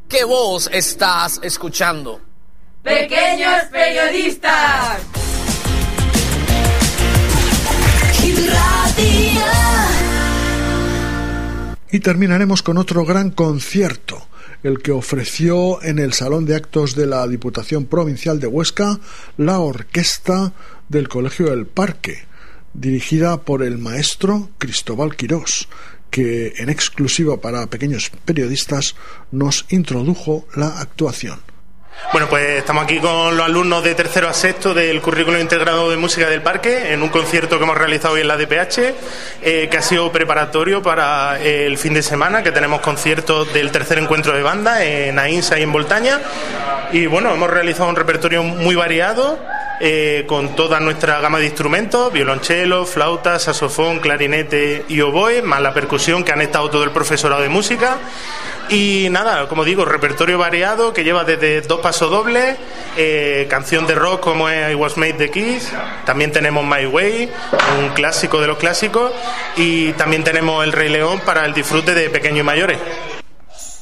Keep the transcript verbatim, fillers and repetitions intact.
¿Qué voz estás escuchando? ¡Pequeños periodistas! Y terminaremos con otro gran concierto, el que ofreció en el Salón de Actos de la Diputación Provincial de Huesca la orquesta del Colegio del Parque, dirigida por el maestro Cristóbal Quirós, que en exclusiva para pequeños periodistas nos introdujo la actuación. Bueno, pues estamos aquí con los alumnos de tercero a sexto del currículo integrado de música del parque en un concierto que hemos realizado hoy en la D P H, eh, que ha sido preparatorio para el fin de semana, que tenemos conciertos del tercer encuentro de banda en Ainsa y en Voltaña. Y bueno, hemos realizado un repertorio muy variado, eh, con toda nuestra gama de instrumentos: violonchelo, flauta, saxofón, clarinete y oboe, más la percusión que han estado todo el profesorado de música. Y nada, como digo, repertorio variado que lleva desde dos pasodobles, eh, canción de rock como es I Was Made the Kiss, también tenemos My Way, un clásico de los clásicos, y también tenemos El Rey León para el disfrute de pequeños y mayores.